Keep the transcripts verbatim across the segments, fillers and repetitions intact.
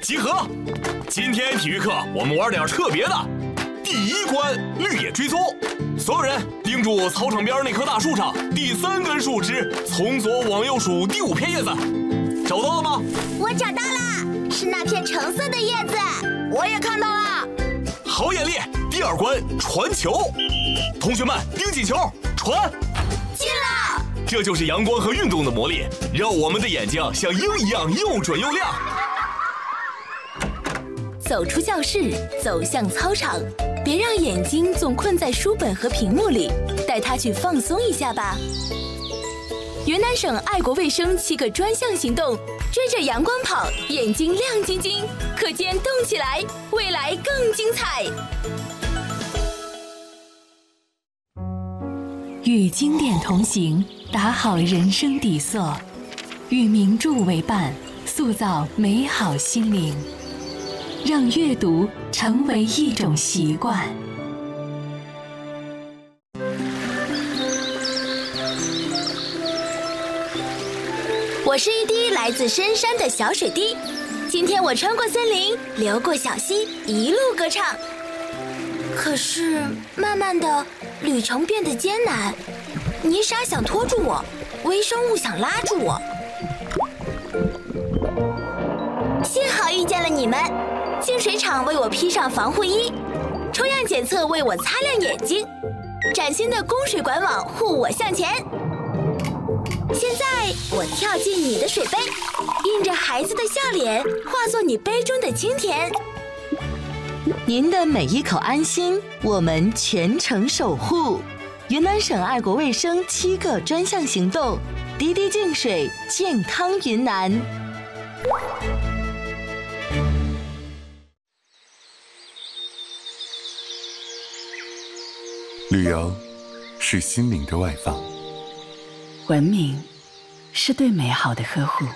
集合！今天体育课我们玩点特别的。第一关绿野追踪，所有人盯住操场边那棵大树上第三根树枝，从左往右数第五片叶子，找到了吗？ 我找到了，是那片橙色的叶子。 我也看到了。 好眼力！第二关传球，同学们盯紧球，传。 进了！ 这就是阳光和运动的魔力，让我们的眼睛像鹰一样又准又亮。 走出教室，走向操场，别让眼睛总困在书本和屏幕里，带它去放松一下吧。云南省爱国卫生七个专项行动，追着阳光跑，眼睛亮晶晶，课间动起来，未来更精彩。 与经典同行，打好人生底座；与名著为伴，塑造美好心灵。让阅读成为一种习惯。 我是一滴来自深山的小水滴，今天我穿过森林，流过小溪，一路歌唱。可是慢慢的，旅程变得艰难，泥沙想拖住我，微生物想拉住我。幸好遇见了你们，净水厂为我披上防护衣，抽样检测为我擦亮眼睛，崭新的供水管网护我向前。现在我跳进你的水杯，印着孩子的笑脸，化作你杯中的清甜。 您的每一口安心，我们全程守护。云南省爱国卫生七个专项行动，滴滴净水，健康云南。 旅游是心灵的外放， 文明是对美好的呵护，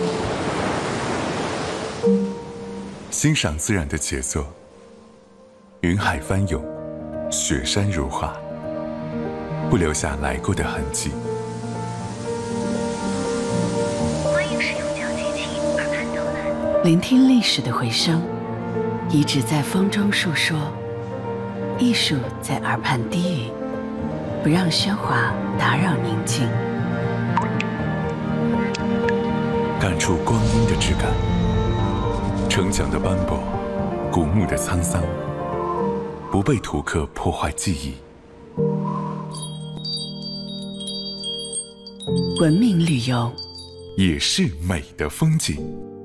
欣赏自然的杰作，云海翻涌，雪山如画，不留下来过的痕迹。 欢迎使用脚机器耳畔导览， 聆听历史的回声，遗址在风中述说，艺术在耳畔低语，不让喧哗打扰宁静。 感触光阴的质感，城墙的斑驳，古墓的沧桑，不被图刻破坏记忆。 文明旅游也是美的风景。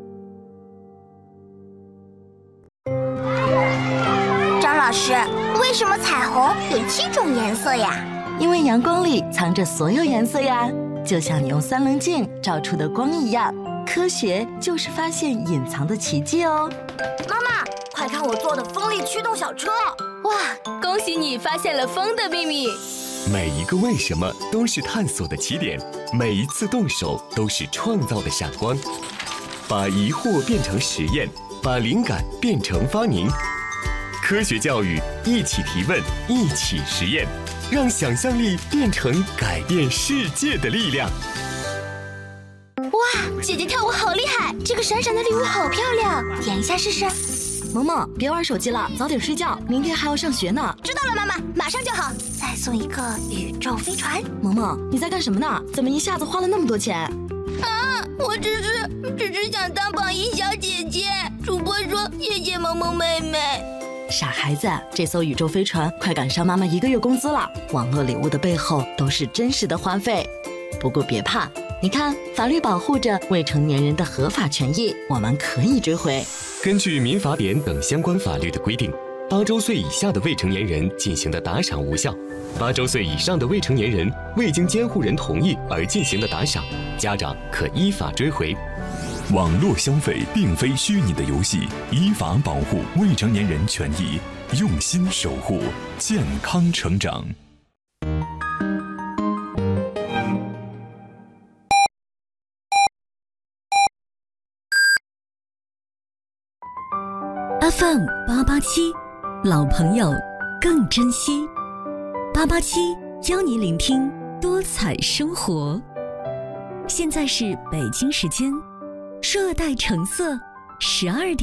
张老师，为什么彩虹有七种颜色呀？ 因为阳光里藏着所有颜色呀，就像你用三棱镜照出的光一样。科学就是发现隐藏的奇迹哦。 妈妈，快看我做的风力驱动小车！ 哇，恭喜你发现了风的秘密。 每一个为什么都是探索的起点，每一次动手都是创造的闪光。把疑惑变成实验，把灵感变成发明。科学教育，一起提问，一起实验，让想象力变成改变世界的力量。 哇，姐姐跳舞好厉害！这个闪闪的礼物好漂亮，点一下试试。 萌萌，别玩手机了，早点睡觉，明天还要上学呢。 知道了，妈妈，马上就好。再送一个宇宙飞船。 萌萌，你在干什么呢？怎么一下子花了那么多钱？ 啊，我只是只是想当榜一小姐姐。主播说谢谢萌萌妹妹。 傻孩子，这艘宇宙飞船快赶上妈妈一个月工资了。网络礼物的背后都是真实的花费。不过别怕，你看，法律保护着未成年人的合法权益，我们可以追回。 根据民法典等相关法律的规定，八周岁以下的未成年人进行的打赏无效，八周岁以上的未成年人未经监护人同意而进行的打赏，家长可依法追回。 网络消费并非虚拟的游戏，依法保护未成年人权益，用心守护健康成长。 F M 八八七，老朋友更珍惜。八八七邀你聆听多彩生活。现在是北京时间热带橙色十二点。